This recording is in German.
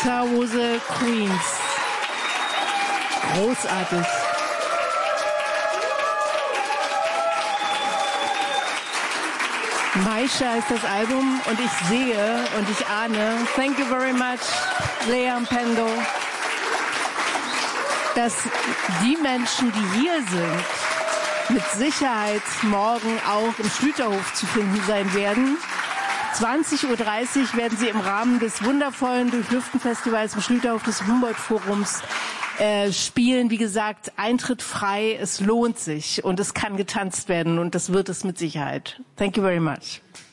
Gitarrose Queens. Großartig. Maisha ist das Album und ich sehe und ich ahne, thank you very much, Lea Mpendo, dass die Menschen, die hier sind, mit Sicherheit morgen auch im Schlüterhof zu finden sein werden. 20:30 Uhr werden sie im Rahmen des wundervollen Durchlüften-Festivals im Schlüterhof des Humboldt-Forums spielen. Wie gesagt, Eintritt frei, es lohnt sich und es kann getanzt werden und das wird es mit Sicherheit. Thank you very much.